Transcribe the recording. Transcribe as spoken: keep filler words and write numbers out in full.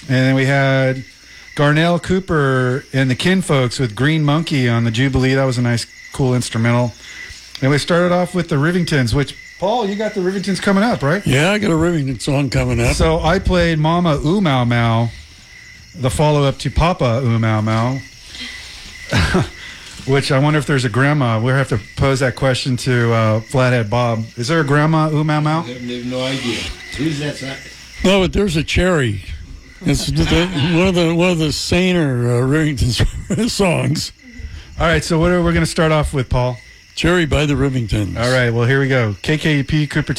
And then we had Garnell Cooper and the Kinfolks with Green Monkey on the Jubilee. That was a nice, cool instrumental. And we started off with the Rivingtons, which, Paul, you got the Rivingtons coming up, right? Yeah, I got a Rivington song coming up. So I played Mama Ooh Mau Mau, the follow-up to Papa Ooh Mau Mau, which I wonder if there's a grandma. We'll have to pose that question to uh, Flathead Bob. Is there a grandma Ooh Mau Mau? I have no idea. Who's that? Song? No, but there's a Cherry. It's the, one of the one of the saner uh, Rivington songs. All right, so what are we going to start off with, Paul? Cherry by the Rivingtons. All right, well, here we go. K K U P Cooper